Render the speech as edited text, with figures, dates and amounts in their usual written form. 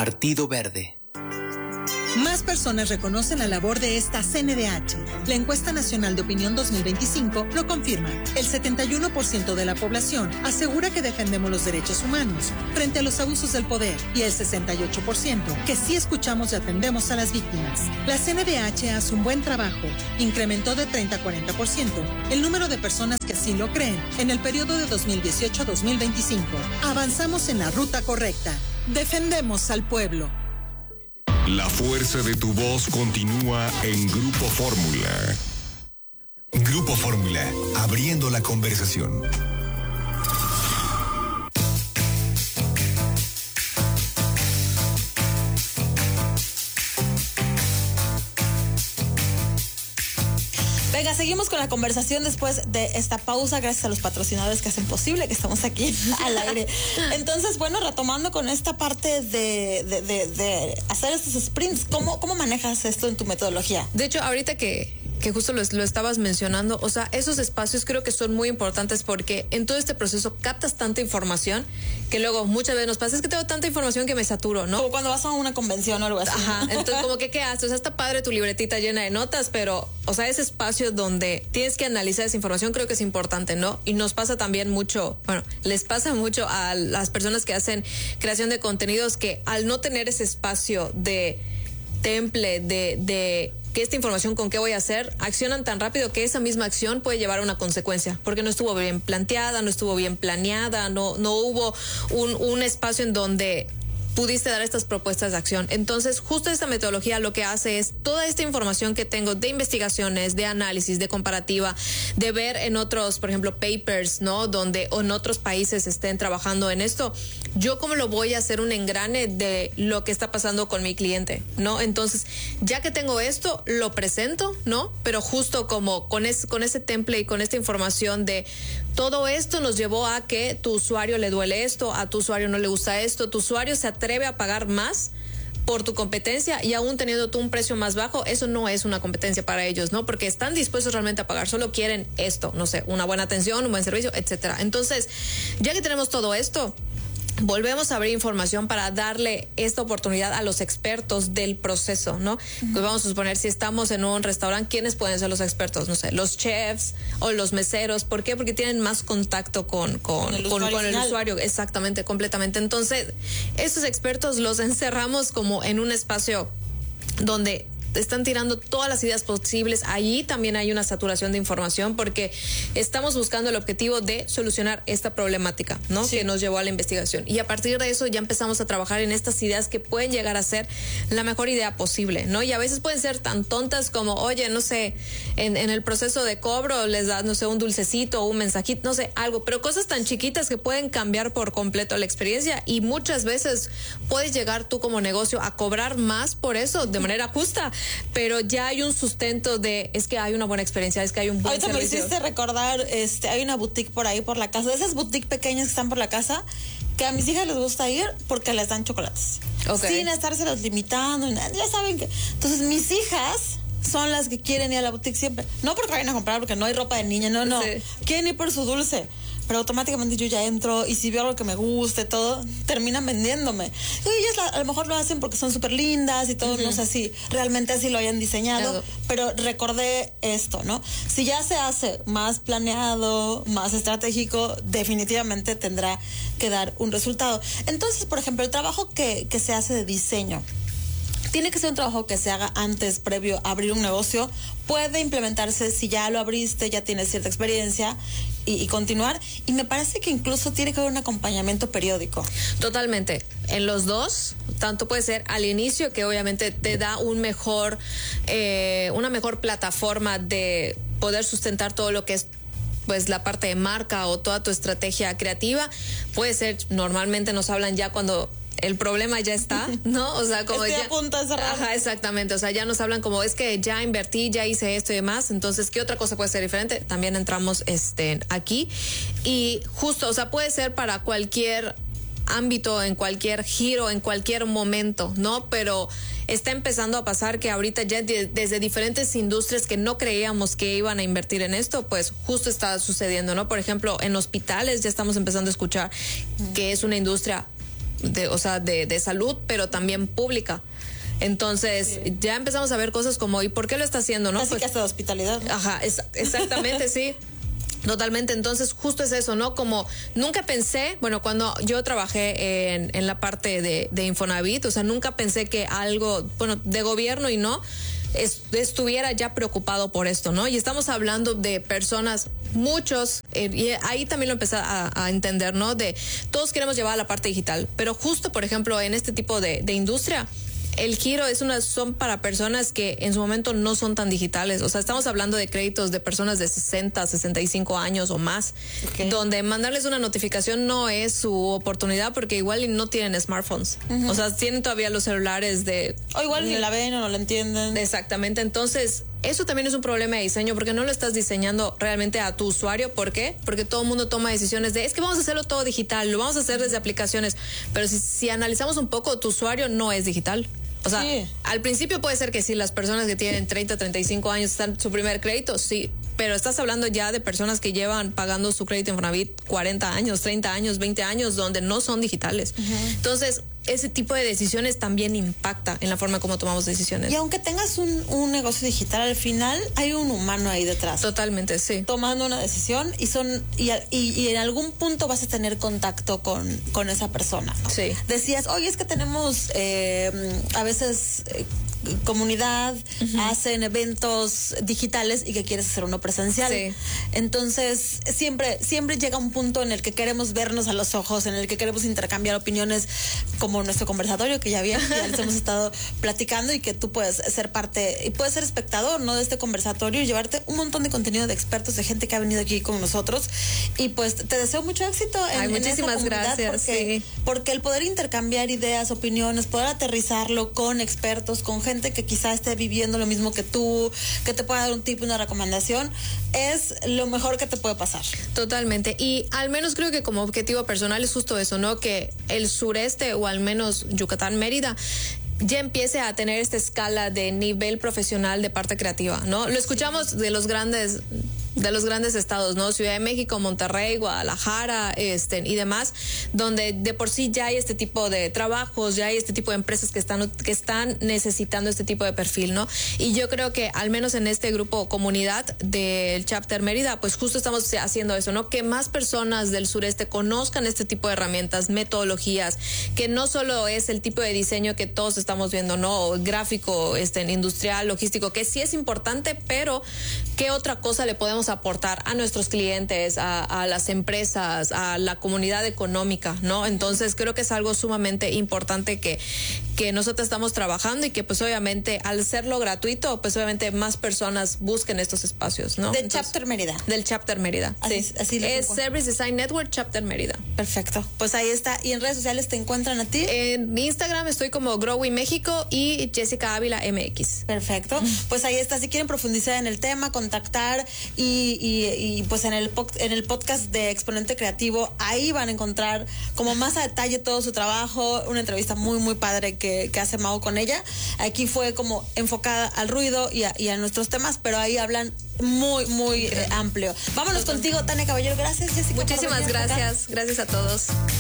Partido Verde. Más personas reconocen la labor de esta CNDH. La encuesta nacional de opinión 2025 lo confirma. El 71% de la población asegura que defendemos los derechos humanos frente a los abusos del poder y el 68% que sí escuchamos y atendemos a las víctimas. La CNDH hace un buen trabajo. Incrementó de 30 a 40% el número de personas que así lo creen en el periodo de 2018 a 2025. Avanzamos en la ruta correcta. Defendemos al pueblo. La fuerza de tu voz continúa en Grupo Fórmula. Grupo Fórmula, abriendo la conversación. Venga, seguimos con la conversación después de esta pausa, gracias a los patrocinadores que hacen posible que estamos aquí al aire. Entonces, bueno, retomando con esta parte de hacer estos sprints, ¿cómo manejas esto en tu metodología? De hecho, ahorita que justo lo estabas mencionando, o sea, esos espacios creo que son muy importantes porque en todo este proceso captas tanta información que luego muchas veces nos pasa, es que tengo tanta información que me saturo, ¿no? Como cuando vas a una convención o algo así. Ajá, entonces como que ¿qué haces? O sea, está padre tu libretita llena de notas, pero, o sea, ese espacio donde tienes que analizar esa información creo que es importante, ¿no? Y nos pasa también mucho, bueno, les pasa mucho a las personas que hacen creación de contenidos que al no tener ese espacio de temple, de que esta información con qué voy a hacer, accionan tan rápido que esa misma acción puede llevar a una consecuencia, porque no estuvo bien planteada, no estuvo bien planeada, no hubo un espacio en donde pudiste dar estas propuestas de acción. Entonces, justo esta metodología lo que hace es toda esta información que tengo de investigaciones, de análisis, de comparativa, de ver en otros, por ejemplo, papers, ¿no? Donde o en otros países estén trabajando en esto, yo cómo lo voy a hacer un engrane de lo que está pasando con mi cliente, ¿no? Entonces, ya que tengo esto, lo presento, ¿no? Pero justo como con ese template y con esta información de todo esto nos llevó a que tu usuario le duele esto, a tu usuario no le gusta esto, tu usuario se atreve a pagar más por tu competencia y aún teniendo tú un precio más bajo, eso no es una competencia para ellos, ¿no? Porque están dispuestos realmente a pagar, solo quieren esto, no sé, una buena atención, un buen servicio, etcétera. Entonces, ya que tenemos todo esto, volvemos a abrir información para darle esta oportunidad a los expertos del proceso, ¿no? Uh-huh. Pues vamos a suponer, si estamos en un restaurante, ¿quiénes pueden ser los expertos? No sé, los chefs o los meseros. ¿Por qué? Porque tienen más contacto con el usuario. Exactamente, completamente. Entonces, estos expertos los encerramos como en un espacio donde están tirando todas las ideas posibles. Allí también hay una saturación de información porque estamos buscando el objetivo de solucionar esta problemática, ¿no? Sí. Que nos llevó a la investigación. Y a partir de eso ya empezamos a trabajar en estas ideas que pueden llegar a ser la mejor idea posible, ¿no? Y a veces pueden ser tan tontas como, oye, no sé, en el proceso de cobro les das, no sé, un dulcecito o un mensajito, no sé, algo, pero cosas tan chiquitas que pueden cambiar por completo la experiencia y muchas veces puedes llegar tú como negocio a cobrar más por eso de manera justa, pero ya hay un sustento de, es que hay una buena experiencia, es que hay un buen servicio. Ahorita me hiciste recordar, hay una boutique por ahí por la casa, de esas boutiques pequeñas que están por la casa, que a mis hijas les gusta ir porque les dan chocolates. Okay. Sin estárselos limitando, ya saben que. Entonces mis hijas son las que quieren ir a la boutique siempre, no porque vayan a comprar, porque no hay ropa de niña, no, sí. Quieren ir por su dulce. Pero automáticamente yo ya entro y si veo algo que me guste, todo, terminan vendiéndome. Y ellas a lo mejor lo hacen porque son súper lindas y todo, uh-huh. No sé si realmente así lo hayan diseñado, pero recordé esto, ¿no? Si ya se hace más planeado, más estratégico, definitivamente tendrá que dar un resultado. Entonces, por ejemplo, el trabajo que se hace de diseño, tiene que ser un trabajo que se haga antes, previo a abrir un negocio. Puede implementarse si ya lo abriste, ya tienes cierta experiencia y continuar. Y me parece que incluso tiene que haber un acompañamiento periódico. Totalmente. En los dos, tanto puede ser al inicio, que obviamente te da una mejor plataforma de poder sustentar todo lo que es pues la parte de marca o toda tu estrategia creativa. Puede ser, normalmente nos hablan ya cuando el problema ya está, ¿no? O sea, como estoy ya a punto de cerrar. Ajá, exactamente. O sea, ya nos hablan como, es que ya invertí, ya hice esto y demás. Entonces, ¿qué otra cosa puede ser diferente? También entramos aquí. Y justo, o sea, puede ser para cualquier ámbito, en cualquier giro, en cualquier momento, ¿no? Pero está empezando a pasar que ahorita ya desde diferentes industrias que no creíamos que iban a invertir en esto, pues justo está sucediendo, ¿no? Por ejemplo, en hospitales ya estamos empezando a escuchar que es una industria de salud, pero también pública. Entonces, ya empezamos a ver cosas como, ¿y por qué lo está haciendo? ¿No? Casi que hasta de hospitalidad, ¿no? Ajá, exactamente, sí. Totalmente, entonces justo es eso, ¿no? Como nunca pensé, bueno, cuando yo trabajé en la parte de Infonavit, o sea, nunca pensé que algo, bueno, de gobierno y no, estuviera ya preocupado por esto, ¿no? Y estamos hablando de personas, muchos, y ahí también lo empecé a entender, ¿no? De todos queremos llevar a la parte digital, pero justo, por ejemplo, en este tipo de industria, el giro son para personas que en su momento no son tan digitales. O sea, estamos hablando de créditos de personas de 60, 65 años o más, donde mandarles una notificación no es su oportunidad porque igual no tienen smartphones. O sea, tienen todavía los celulares o igual ni la ven o no la entienden. Exactamente. Entonces, eso también es un problema de diseño porque no lo estás diseñando realmente a tu usuario. ¿Por qué? Porque todo el mundo toma decisiones es que vamos a hacerlo todo digital, lo vamos a hacer desde aplicaciones. Pero si analizamos un poco, tu usuario no es digital. O sea, al principio puede ser que sí, las personas que tienen 30, 35 años están su primer crédito, sí, pero estás hablando ya de personas que llevan pagando su crédito en Infonavit 40 años, 30 años, 20 años, donde no son digitales. Entonces, ese tipo de decisiones también impacta en la forma como tomamos decisiones. Y aunque tengas un negocio digital, al final hay un humano ahí detrás. Totalmente, sí. Tomando una decisión y en algún punto vas a tener contacto con esa persona, ¿no? Sí. Decías, oye, es que tenemos a veces comunidad, hacen eventos digitales y que quieres hacer uno presencial. Sí. Entonces, siempre llega un punto en el que queremos vernos a los ojos, en el que queremos intercambiar opiniones, como nuestro conversatorio que ya les hemos estado platicando, y que tú puedes ser parte y puedes ser espectador, ¿no?, de este conversatorio y llevarte un montón de contenido de expertos, de gente que ha venido aquí con nosotros. Y pues te deseo mucho éxito en muchísimas esta comunidad, gracias. porque el poder intercambiar ideas, opiniones, poder aterrizarlo con expertos, con gente que quizá esté viviendo lo mismo que tú, que te pueda dar un tip, una recomendación, es lo mejor que te puede pasar. Totalmente. Y al menos creo que como objetivo personal es justo eso, ¿no? Que el sureste, o al menos Yucatán, Mérida, ya empiece a tener esta escala de nivel profesional de parte creativa, ¿no? Lo escuchamos de los grandes estados, ¿no? Ciudad de México, Monterrey, Guadalajara, y demás, donde de por sí ya hay este tipo de trabajos, ya hay este tipo de empresas que están necesitando este tipo de perfil, ¿no? Y yo creo que al menos en este grupo comunidad del Chapter Mérida, pues justo estamos haciendo eso, ¿no? Que más personas del sureste conozcan este tipo de herramientas, metodologías, que no solo es el tipo de diseño que todos estamos viendo, ¿no? O gráfico, industrial, logístico, que sí es importante, pero ¿qué otra cosa le podemos aportar a nuestros clientes, a las empresas, a la comunidad económica, ¿no? Entonces creo que es algo sumamente importante que nosotros estamos trabajando, y que pues obviamente al serlo gratuito, pues obviamente más personas busquen estos espacios, ¿no? Del Chapter Mérida. Del Chapter Mérida. Así es Service Design Network Chapter Mérida. Perfecto. Pues ahí está. ¿Y en redes sociales te encuentran a ti? En Instagram estoy como Growy México y Jessica Ávila MX. Perfecto. Pues ahí está. Si quieren profundizar en el tema, contactar y pues en el podcast de Exponente Creativo, ahí van a encontrar como más a detalle todo su trabajo. Una entrevista muy, muy padre que hace Mau con ella. Aquí fue como enfocada al ruido y a nuestros temas, pero ahí hablan muy, muy amplio. Vámonos contigo, Tania Caballero. Gracias, Jessica. Muchísimas gracias. Gracias a todos.